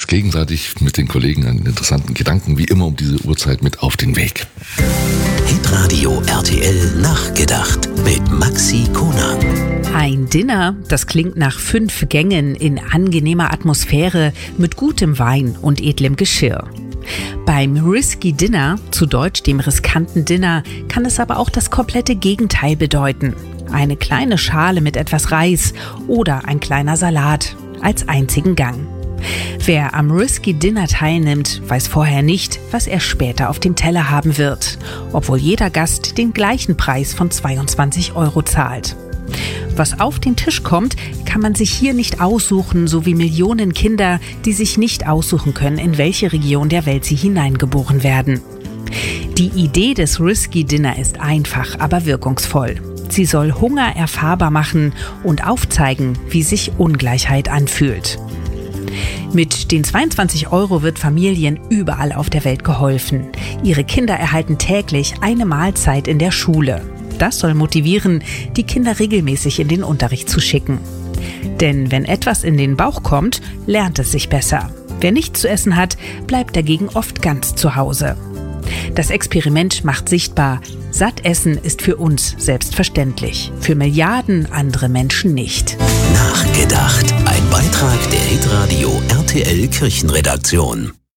gegenseitig mit den Kollegen einen interessanten Gedanken, wie immer um diese Uhrzeit, mit auf den Weg. Hitradio RTL nachgedacht mit Maxi Konag. Ein Dinner, das klingt nach 5 Gängen in angenehmer Atmosphäre mit gutem Wein und edlem Geschirr. Beim Risky Dinner, zu Deutsch dem riskanten Dinner, kann es aber auch das komplette Gegenteil bedeuten. Eine kleine Schale mit etwas Reis oder ein kleiner Salat als einzigen Gang. Wer am Risky Dinner teilnimmt, weiß vorher nicht, was er später auf dem Teller haben wird, obwohl jeder Gast den gleichen Preis von 22 € zahlt. Was auf den Tisch kommt, kann man sich hier nicht aussuchen, so wie Millionen Kinder, die sich nicht aussuchen können, in welche Region der Welt sie hineingeboren werden. Die Idee des Risky Dinner ist einfach, aber wirkungsvoll. Sie soll Hunger erfahrbar machen und aufzeigen, wie sich Ungleichheit anfühlt. Mit den 22 € wird Familien überall auf der Welt geholfen. Ihre Kinder erhalten täglich eine Mahlzeit in der Schule. Das soll motivieren, die Kinder regelmäßig in den Unterricht zu schicken. Denn wenn etwas in den Bauch kommt, lernt es sich besser. Wer nichts zu essen hat, bleibt dagegen oft ganz zu Hause. Das Experiment macht sichtbar, satt essen ist für uns selbstverständlich, für Milliarden andere Menschen nicht. Nachgedacht. Ein Beitrag der Hitradio RTL Kirchenredaktion.